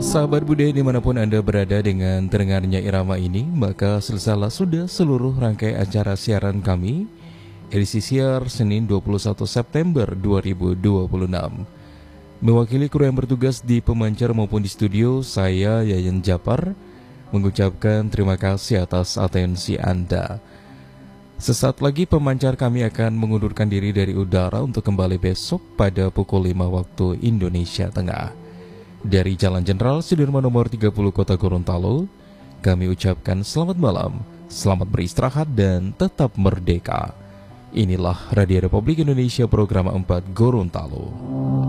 Sahabat budaya dimanapun Anda berada dengan terdengarnya irama ini, maka selesailah sudah seluruh rangkaian acara siaran kami, edisi siar Senin 21 September 2026. Mewakili kru yang bertugas di pemancar maupun di studio, saya Yayan Japar mengucapkan terima kasih atas atensi Anda. Sesaat lagi pemancar kami akan mengundurkan diri dari udara untuk kembali besok pada pukul 5 waktu Indonesia Tengah. Dari Jalan Jenderal Sudirman nomor 30 Kota Gorontalo, kami ucapkan selamat malam, selamat beristirahat dan tetap merdeka. Inilah Radio Republik Indonesia program 4 Gorontalo.